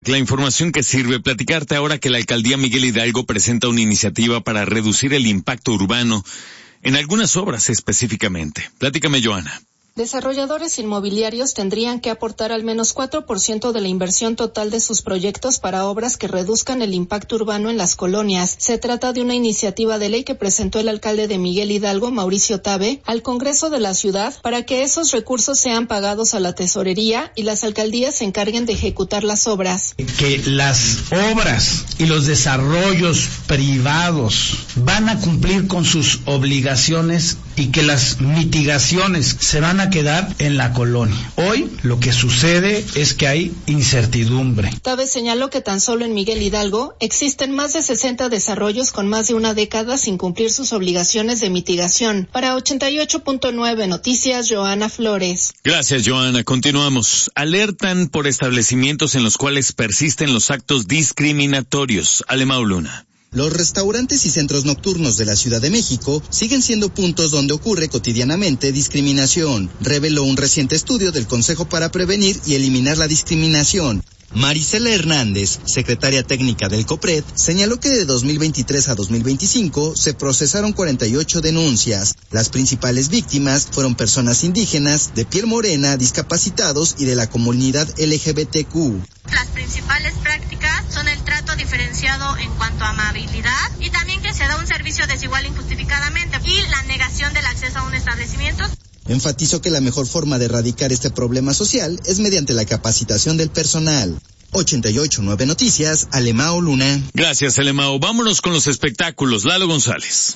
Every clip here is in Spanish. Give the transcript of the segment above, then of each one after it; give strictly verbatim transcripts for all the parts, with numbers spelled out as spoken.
La información que sirve platicarte ahora que la alcaldía Miguel Hidalgo presenta una iniciativa para reducir el impacto urbano en algunas obras específicamente. Platícame, Joana. Desarrolladores inmobiliarios tendrían que aportar al menos cuatro por ciento de la inversión total de sus proyectos para obras que reduzcan el impacto urbano en las colonias. Se trata de una iniciativa de ley que presentó el alcalde de Miguel Hidalgo, Mauricio Tabe, al Congreso de la ciudad para que esos recursos sean pagados a la tesorería y las alcaldías se encarguen de ejecutar las obras. Que las obras y los desarrollos privados van a cumplir con sus obligaciones y que las mitigaciones se van a quedar en la colonia. Hoy lo que sucede es que hay incertidumbre. Tabe señaló que tan solo en Miguel Hidalgo existen más de sesenta desarrollos con más de una década sin cumplir sus obligaciones de mitigación. Para ochenta y ocho punto nueve Noticias, Joana Flores. Gracias, Joana. Continuamos. Alertan por establecimientos en los cuales persisten los actos discriminatorios. Alemão Luna. Los restaurantes y centros nocturnos de la Ciudad de México siguen siendo puntos donde ocurre cotidianamente discriminación, reveló un reciente estudio del Consejo para Prevenir y Eliminar la Discriminación. Marisela Hernández, secretaria técnica del COPRED, señaló que de dos mil veintitrés a dos mil veinticinco se procesaron cuarenta y ocho denuncias. Las principales víctimas fueron personas indígenas, de piel morena, discapacitados y de la comunidad L G B T Q. Las principales prácticas son el trato diferenciado en cuanto a amabilidad y también que se da un servicio desigual injustificadamente y la negación del acceso a un establecimiento. Enfatizó que la mejor forma de erradicar este problema social es mediante la capacitación del personal. ochenta y ocho punto nueve Noticias, Alemão Luna. Gracias, Alemão. Vámonos con los espectáculos. Lalo González.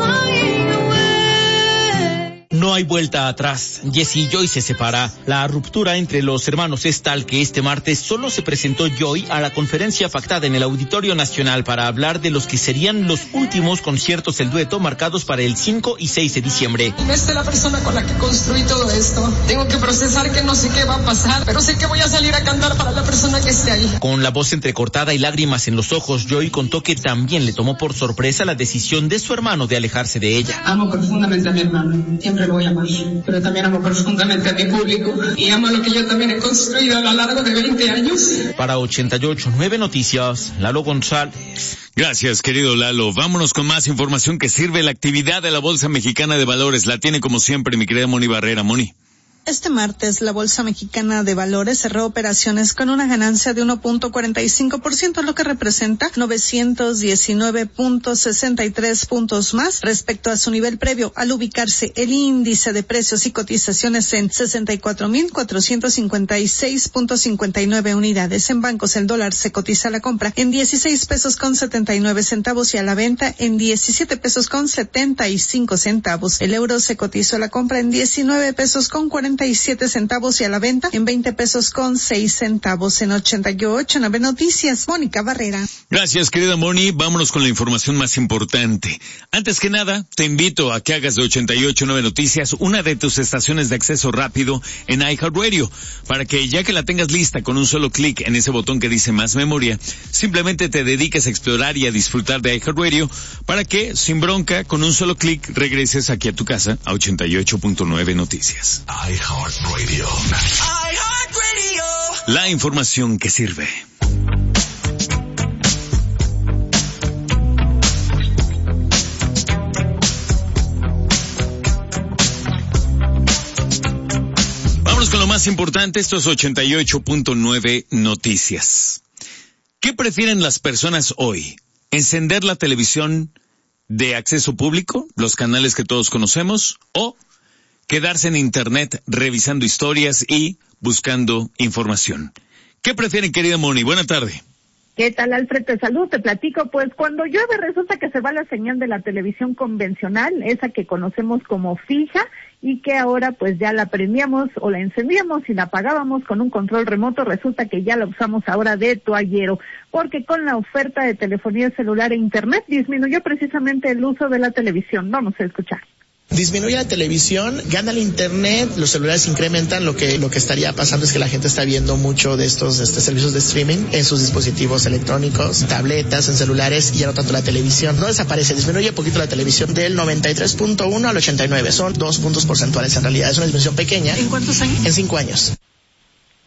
No hay vuelta atrás. Jesse y Joy se separa. La ruptura entre los hermanos es tal que este martes solo se presentó Joy a la conferencia pactada en el Auditorio Nacional para hablar de los que serían los últimos conciertos del dueto marcados para el cinco y seis de diciembre. No es la persona con la que construí todo esto. Tengo que procesar que no sé qué va a pasar, pero sé que voy a salir a cantar para la persona que esté ahí. Con la voz entrecortada y lágrimas en los ojos, Joy contó que también le tomó por sorpresa la decisión de su hermano de alejarse de ella. Amo profundamente a mi hermano. Siempre lo voy a amar, pero también amo profundamente a mi público y amo lo que yo también he construido a lo largo de veinte años. Para ochenta y ocho punto nueve Noticias, Lalo González. Gracias, querido Lalo. Vámonos con más información que sirve. La actividad de la Bolsa Mexicana de Valores la tiene como siempre mi querida Moni Barrera. Moni. Este martes, la Bolsa Mexicana de Valores cerró operaciones con una ganancia de uno punto cuarenta y cinco por ciento, lo que representa novecientos diecinueve punto sesenta y tres puntos más respecto a su nivel previo, al ubicarse el índice de precios y cotizaciones en sesenta y cuatro mil cuatrocientos cincuenta y seis punto cincuenta y nueve unidades. En bancos, el dólar se cotiza a la compra en dieciséis pesos con setenta y nueve centavos y a la venta en diecisiete pesos con setenta y cinco centavos. El euro se cotizó a la compra en diecinueve pesos con cuarenta y siete centavos y a la venta en veinte pesos con seis centavos. En ochenta y ocho nueve Noticias, Mónica Barrera. Gracias, querida Moni. Vámonos con la información más importante. Antes que nada, te invito a que hagas de ochenta y ocho nueve Noticias una de tus estaciones de acceso rápido en iHeartRadio, para que ya que la tengas lista con un solo clic en ese botón que dice más memoria, simplemente te dediques a explorar y a disfrutar de iHeartRadio, para que, sin bronca, con un solo clic regreses aquí a tu casa a ochenta y ocho punto nueve Noticias. iHeartRadio. iHeartRadio. La información que sirve. Vámonos con lo más importante. Esto es ochenta y ocho punto nueve Noticias. ¿Qué prefieren las personas hoy? ¿Encender la televisión de acceso público, los canales que todos conocemos, o quedarse en internet revisando historias y buscando información? ¿Qué prefieren, querida Moni? Buena tarde. ¿Qué tal, Alfred? Te saludo, te platico. Pues cuando llueve resulta que se va la señal de la televisión convencional, esa que conocemos como fija, y que ahora pues ya la prendíamos o la encendíamos y la apagábamos con un control remoto. Resulta que ya la usamos ahora de toallero, porque con la oferta de telefonía celular e internet disminuyó precisamente el uso de la televisión. Vamos a escuchar. Disminuye la televisión, gana el internet, los celulares incrementan. Lo que lo que estaría pasando es que la gente está viendo mucho de estos este, servicios de streaming en sus dispositivos electrónicos, tabletas, en celulares, y ya no tanto la televisión. No desaparece, disminuye un poquito la televisión del noventa y tres punto uno al ochenta y nueve. Son dos puntos porcentuales en realidad, es una disminución pequeña. ¿En cuántos años? En cinco años.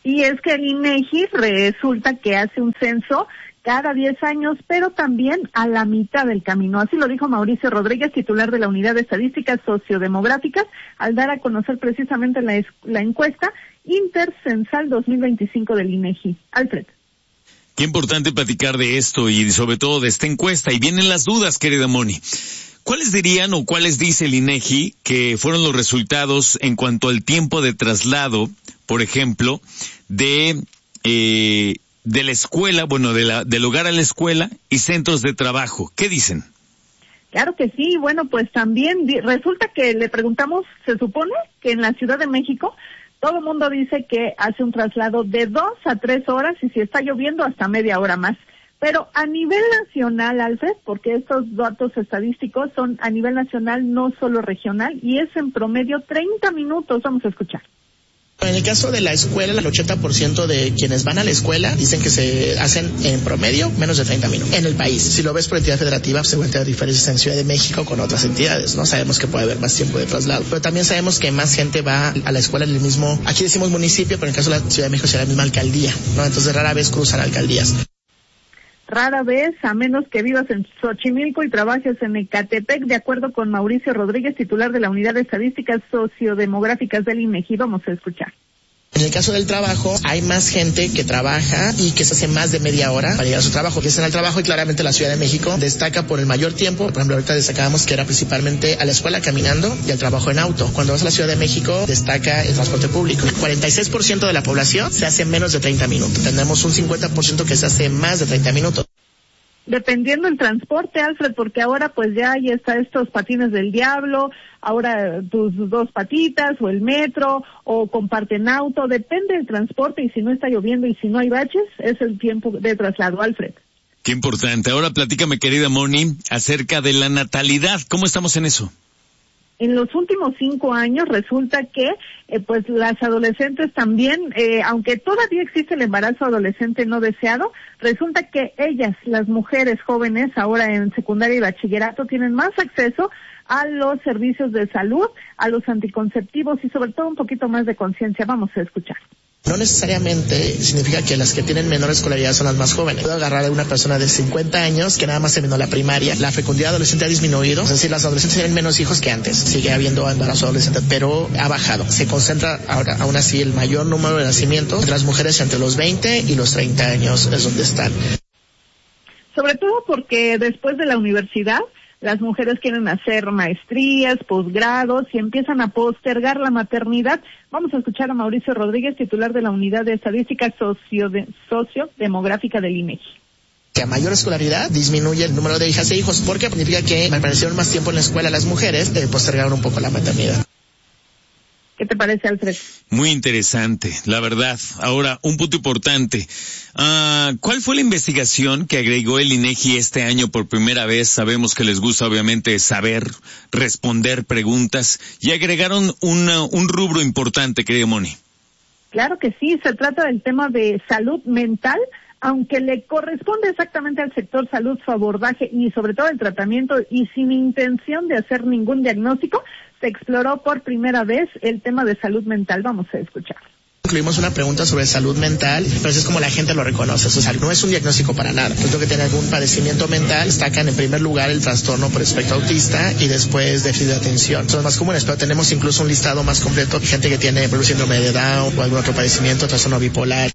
Y es que el INEGI resulta que hace un censo cada diez años, pero también a la mitad del camino. Así lo dijo Mauricio Rodríguez, titular de la Unidad de Estadísticas Sociodemográficas, al dar a conocer precisamente la, la encuesta Intercensal dos mil veinticinco del INEGI. Alfred. Qué importante platicar de esto y sobre todo de esta encuesta. Y vienen las dudas, querida Moni. ¿Cuáles dirían o cuáles dice el INEGI que fueron los resultados en cuanto al tiempo de traslado, por ejemplo, de eh, de la escuela, bueno, de la, del hogar a la escuela y centros de trabajo? ¿Qué dicen? Claro que sí. Bueno, pues también di- resulta que le preguntamos, se supone que en la Ciudad de México todo el mundo dice que hace un traslado de dos a tres horas y si está lloviendo hasta media hora más. Pero a nivel nacional, Alfred, porque estos datos estadísticos son a nivel nacional, no solo regional, y es en promedio treinta minutos. Vamos a escuchar. En el caso de la escuela, el ochenta por ciento de quienes van a la escuela dicen que se hacen en promedio menos de treinta minutos en el país. Si lo ves por entidad federativa, seguramente hay diferencias en Ciudad de México con otras entidades, ¿no? Sabemos que puede haber más tiempo de traslado, pero también sabemos que más gente va a la escuela en el mismo, aquí decimos municipio, pero en el caso de la Ciudad de México será la misma alcaldía, ¿no? Entonces rara vez cruzan alcaldías. Rara vez, a menos que vivas en Xochimilco y trabajes en Ecatepec, de acuerdo con Mauricio Rodríguez, titular de la Unidad de Estadísticas Sociodemográficas del INEGI. Vamos a escuchar. En el caso del trabajo, hay más gente que trabaja y que se hace más de media hora para llegar a su trabajo, que están al trabajo, y claramente la Ciudad de México destaca por el mayor tiempo. Por ejemplo, ahorita destacábamos que era principalmente a la escuela caminando y al trabajo en auto. Cuando vas a la Ciudad de México, destaca el transporte público. cuarenta y seis por ciento de la población se hace menos de treinta minutos. Tenemos un cincuenta por ciento que se hace más de treinta minutos. Dependiendo del transporte, Alfred, porque ahora pues ya ahí está estos patines del diablo, ahora tus dos patitas o el metro o comparten auto, depende del transporte, y si no está lloviendo y si no hay baches, es el tiempo de traslado, Alfred. Qué importante. Ahora platícame, querida Moni, acerca de la natalidad. ¿Cómo estamos en eso? En los últimos cinco años resulta que eh, pues las adolescentes también, eh, aunque todavía existe el embarazo adolescente no deseado, resulta que ellas, las mujeres jóvenes, ahora en secundaria y bachillerato, tienen más acceso a los servicios de salud, a los anticonceptivos y sobre todo un poquito más de conciencia. Vamos a escuchar. No necesariamente significa que las que tienen menor escolaridad son las más jóvenes. Puedo agarrar a una persona de cincuenta años que nada más terminó la primaria. La fecundidad adolescente ha disminuido, es decir, las adolescentes tienen menos hijos que antes. Sigue habiendo embarazo adolescente, pero ha bajado. Se concentra ahora, aún así, el mayor número de nacimientos entre las mujeres entre los veinte y los treinta años es donde están. Sobre todo porque después de la universidad, las mujeres quieren hacer maestrías, posgrados y empiezan a postergar la maternidad. Vamos a escuchar a Mauricio Rodríguez, titular de la Unidad de Estadística Sociode- Sociodemográfica del INEGI. Que a mayor escolaridad disminuye el número de hijas e hijos, porque significa que permanecieron más tiempo en la escuela las mujeres, eh, postergaron un poco la maternidad. ¿Qué te parece, Alfred? Muy interesante, la verdad. Ahora, un punto importante. Uh, ¿Cuál fue la investigación que agregó el INEGI este año por primera vez? Sabemos que les gusta, obviamente, saber, responder preguntas, y agregaron una, un rubro importante, querido Moni. Claro que sí, se trata del tema de salud mental, aunque le corresponde exactamente al sector salud su abordaje y sobre todo el tratamiento, y sin intención de hacer ningún diagnóstico, se exploró por primera vez el tema de salud mental. Vamos a escuchar. Incluimos una pregunta sobre salud mental, pero es como la gente lo reconoce, o sea, no es un diagnóstico para nada. Yo que tiene algún padecimiento mental, destacan en primer lugar el trastorno por espectro autista y después déficit de atención. Son más comunes, pero tenemos incluso un listado más completo de gente que tiene por ejemplo, síndrome de Down o algún otro padecimiento, trastorno bipolar.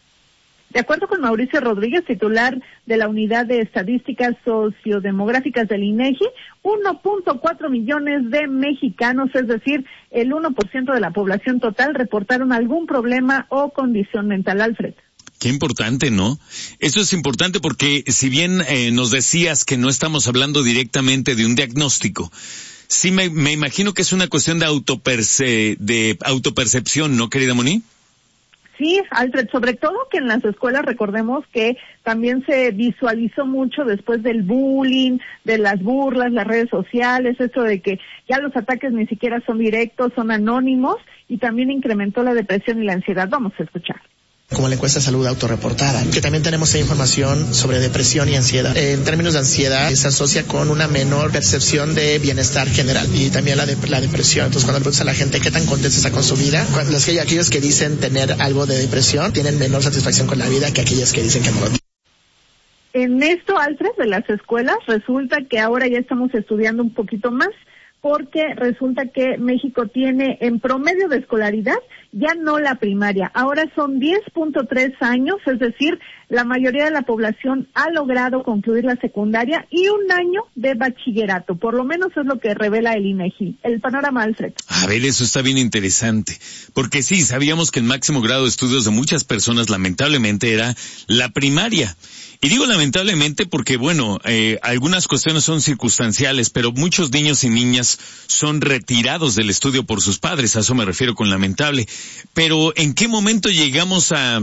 De acuerdo con Mauricio Rodríguez, titular de la Unidad de Estadísticas Sociodemográficas del INEGI, uno punto cuatro millones de mexicanos, es decir, el uno por ciento de la población total, reportaron algún problema o condición mental, Alfred. Qué importante, ¿no? Eso es importante porque si bien eh, nos decías que no estamos hablando directamente de un diagnóstico, sí me, me imagino que es una cuestión de, autoperce, de autopercepción, ¿no, querida Moni? Sí, Alfred, sobre todo que en las escuelas recordemos que también se visualizó mucho después del bullying, de las burlas, las redes sociales, eso de que ya los ataques ni siquiera son directos, son anónimos, y también incrementó la depresión y la ansiedad. Vamos a escuchar. como la encuesta de salud autorreportada, que también tenemos información sobre depresión y ansiedad. En términos de ansiedad, se asocia con una menor percepción de bienestar general y también la, de, la depresión. Entonces, cuando le preguntas a la gente qué tan contenta está con su vida, cuando, los que, aquellos que dicen tener algo de depresión tienen menor satisfacción con la vida que aquellos que dicen que no lo tienen. En esto, Alfred, de las escuelas, resulta que ahora ya estamos estudiando un poquito más, porque resulta que México tiene en promedio de escolaridad ya no la primaria, ahora son diez punto tres años, es decir, la mayoría de la población ha logrado concluir la secundaria y un año de bachillerato, por lo menos es lo que revela el INEGI. El panorama, Alfred. A ver, eso está bien interesante, porque sí, sabíamos que el máximo grado de estudios de muchas personas lamentablemente era la primaria. Y digo lamentablemente porque, bueno, eh, algunas cuestiones son circunstanciales, pero muchos niños y niñas son retirados del estudio por sus padres, a eso me refiero con lamentable. Pero, ¿en qué momento llegamos a,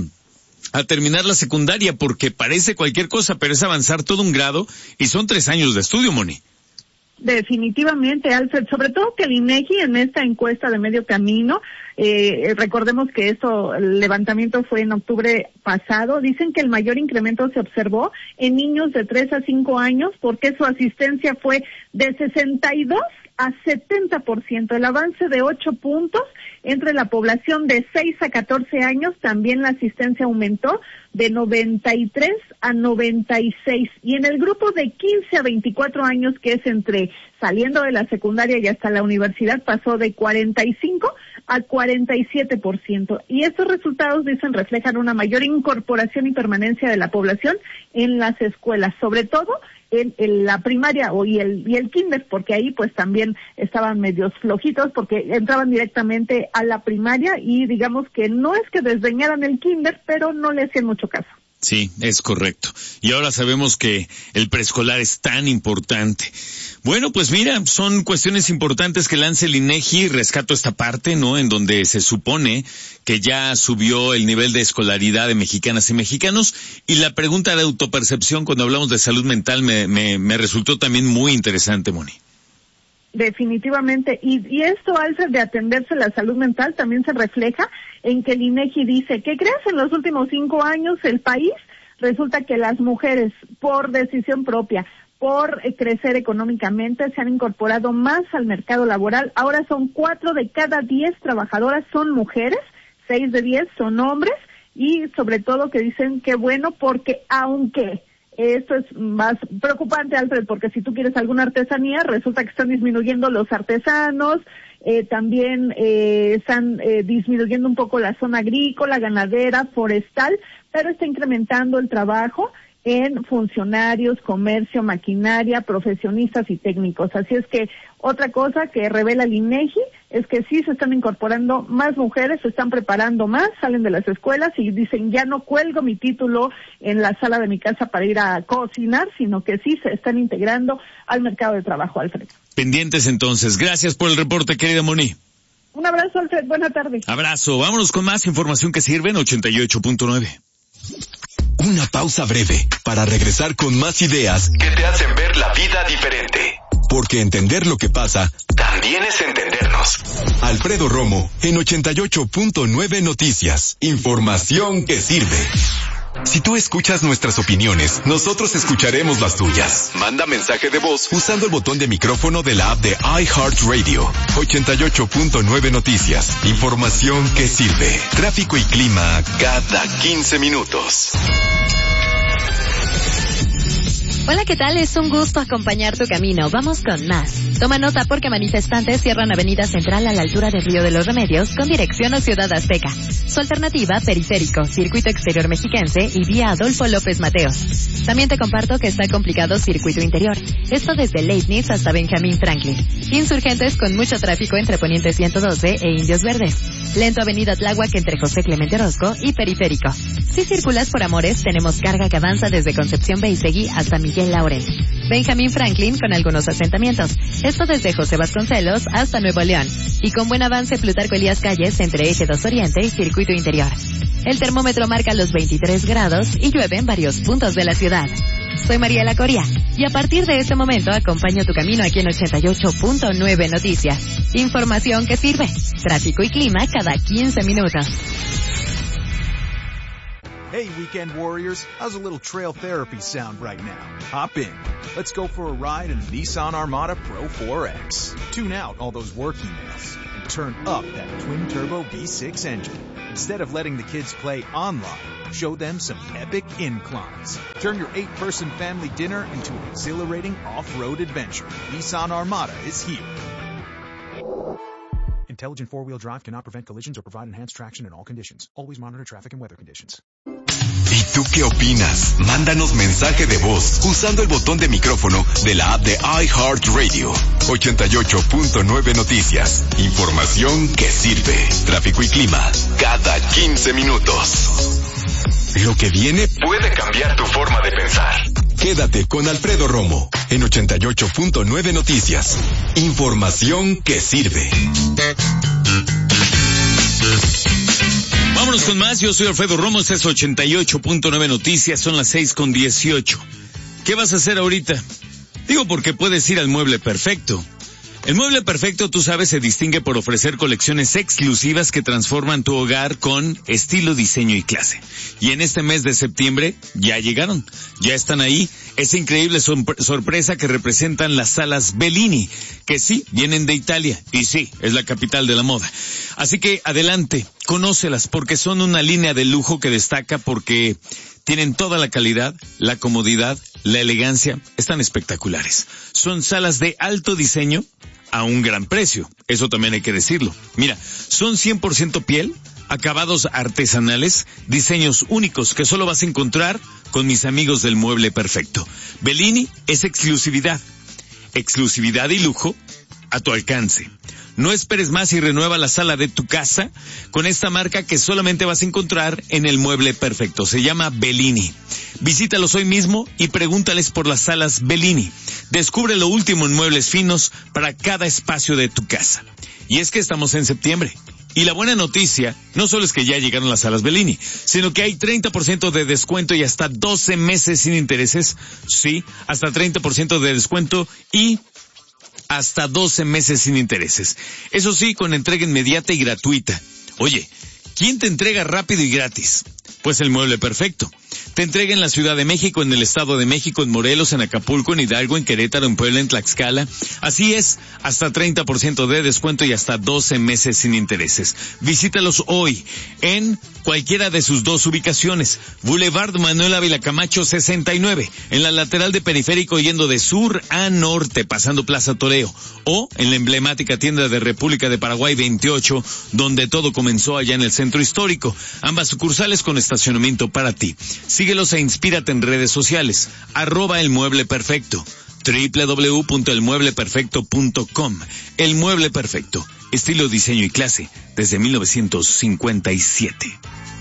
a terminar la secundaria? Porque parece cualquier cosa, pero es avanzar todo un grado y son tres años de estudio, Moni. Definitivamente, Alfred, sobre todo que el INEGI en esta encuesta de medio camino, eh, recordemos que esto, el levantamiento fue en octubre pasado, dicen que el mayor incremento se observó en niños de tres a cinco años, porque su asistencia fue de sesenta y dos a setenta por ciento, el avance de ocho puntos. Entre la población de seis a catorce años también la asistencia aumentó de noventa y tres a noventa y seis. Y en el grupo de quince a veinticuatro años, que es entre saliendo de la secundaria y hasta la universidad, pasó de cuarenta y cinco a cuarenta y siete por ciento. Y estos resultados, dicen, reflejan una mayor incorporación y permanencia de la población en las escuelas, sobre todo en, en la primaria o y el y el kinder, porque ahí pues también estaban medios flojitos porque entraban directamente a la primaria y digamos que no es que desdeñaran el kinder, pero no le hacían mucho caso. Sí, es correcto. Y ahora sabemos que el preescolar es tan importante. Bueno, pues mira, son cuestiones importantes que lanza el INEGI. Rescato esta parte, ¿no? En donde se supone que ya subió el nivel de escolaridad de mexicanas y mexicanos. Y la pregunta de autopercepción cuando hablamos de salud mental me, me, me resultó también muy interesante, Moni. Definitivamente. Y, y esto, Alfred, de atenderse la salud mental también se refleja en que el INEGI dice que crees en los últimos cinco años el país, resulta que las mujeres, por decisión propia, por eh, crecer económicamente, se han incorporado más al mercado laboral. Ahora son cuatro de cada diez trabajadoras son mujeres, seis de diez son hombres, y sobre todo que dicen que bueno, porque aunque esto es más preocupante, Alfred, porque si tú quieres alguna artesanía, resulta que están disminuyendo los artesanos, eh, también eh, están eh, disminuyendo un poco la zona agrícola, ganadera, forestal, pero está incrementando el trabajo en funcionarios, comercio, maquinaria, profesionistas y técnicos. Así es que otra cosa que revela el INEGI es que sí se están incorporando más mujeres, se están preparando más, salen de las escuelas y dicen ya no cuelgo mi título en la sala de mi casa para ir a cocinar, sino que sí se están integrando al mercado de trabajo, Alfred. Pendientes entonces. Gracias por el reporte, querida Moni. Un abrazo, Alfred. Buena tarde. Abrazo. Vámonos con más información que sirve en ochenta y ocho punto nueve. Una pausa breve para regresar con más ideas que te hacen ver la vida diferente. Porque entender lo que pasa también es entendernos. Alfredo Romo en ochenta y ocho punto nueve Noticias. Información que sirve. Si tú escuchas nuestras opiniones, nosotros escucharemos las tuyas. Manda mensaje de voz usando el botón de micrófono de la app de iHeartRadio. ochenta y ocho punto nueve Noticias. Información que sirve. Tráfico y clima cada quince minutos. Hola, ¿qué tal? Es un gusto acompañar tu camino. Vamos con más. Toma nota porque manifestantes cierran Avenida Central a la altura de Río de los Remedios con dirección a Ciudad Azteca. Su alternativa, Periférico, Circuito Exterior Mexiquense y Vía Adolfo López Mateos. También te comparto que está complicado Circuito Interior. Esto desde Leibniz hasta Benjamín Franklin. Insurgentes con mucho tráfico entre Poniente ciento doce e Indios Verdes. Lento Avenida Tláhuac entre José Clemente Orozco y Periférico. Si circulas por Amores, tenemos carga que avanza desde Concepción Beisegui hasta Miguel Lauren. Benjamín Franklin con algunos asentamientos. Esto desde José Vasconcelos hasta Nuevo León. Y con buen avance Plutarco Elías Calles entre Eje dos Oriente y Circuito Interior. El termómetro marca los veintitrés grados y llueve en varios puntos de la ciudad. Soy Mariela Coria y a partir de este momento acompaño tu camino aquí en ochenta y ocho punto nueve Noticias. Información que sirve. Tráfico y clima cada quince minutos. Hey, weekend warriors, how's a little trail therapy sound right now? Hop in. Let's go for a ride in the Nissan Armada Pro four X. Tune out all those work emails and turn up that twin-turbo V six engine. Instead of letting the kids play online, show them some epic inclines. Turn your eight-person family dinner into an exhilarating off-road adventure. Nissan Armada is here. Intelligent four-wheel drive cannot prevent collisions or provide enhanced traction in all conditions. Always monitor traffic and weather conditions. ¿Y tú qué opinas? Mándanos mensaje de voz usando el botón de micrófono de la app de iHeartRadio. ochenta y ocho punto nueve Noticias. Información que sirve. Tráfico y clima cada quince minutos. Lo que viene puede cambiar tu forma de pensar. Quédate con Alfredo Romo en ochenta y ocho punto nueve Noticias. Información que sirve. Vámonos con más. Yo soy Alfredo Romo. Este es ochenta y ocho punto nueve Noticias. Son las seis con dieciocho. ¿Qué vas a hacer ahorita? Digo porque puedes ir al Mueble Perfecto. El Mueble Perfecto, tú sabes, se distingue por ofrecer colecciones exclusivas que transforman tu hogar con estilo, diseño y clase. Y en este mes de septiembre ya llegaron, ya están ahí. Esa increíble sor- sorpresa que representan las salas Bellini, que sí, vienen de Italia, y sí, es la capital de la moda. Así que adelante, conócelas, porque son una línea de lujo que destaca porque tienen toda la calidad, la comodidad, la elegancia, están espectaculares. Son salas de alto diseño a un gran precio, eso también hay que decirlo. Mira, son cien por ciento piel, acabados artesanales, diseños únicos que solo vas a encontrar con mis amigos del Mueble Perfecto. Bellini es exclusividad, exclusividad y lujo a tu alcance. No esperes más y renueva la sala de tu casa con esta marca que solamente vas a encontrar en el Mueble Perfecto. Se llama Bellini. Visítalos hoy mismo y pregúntales por las salas Bellini. Descubre lo último en muebles finos para cada espacio de tu casa. Y es que estamos en septiembre. Y la buena noticia no solo es que ya llegaron las salas Bellini, sino que hay treinta por ciento de descuento y hasta doce meses sin intereses. Sí, hasta treinta por ciento de descuento y hasta doce meses sin intereses. Eso sí, con entrega inmediata y gratuita. Oye, ¿quién te entrega rápido y gratis? Pues el Mueble Perfecto. Te entrega en la Ciudad de México, en el Estado de México, en Morelos, en Acapulco, en Hidalgo, en Querétaro, en Puebla, en Tlaxcala. Así es, hasta treinta por ciento de descuento y hasta doce meses sin intereses. Visítalos hoy en cualquiera de sus dos ubicaciones. Boulevard Manuel Ávila Camacho sesenta y nueve, en la lateral de Periférico yendo de sur a norte, pasando Plaza Toreo. O en la emblemática tienda de República de Paraguay veintiocho, donde todo comenzó allá en el centro histórico. Ambas sucursales con estacionamiento para ti. Síguelos e inspírate en redes sociales. Arroba El Mueble Perfecto. doble u doble u doble u punto el mueble perfecto punto com. El Mueble Perfecto. Estilo, diseño y clase desde mil novecientos cincuenta y siete.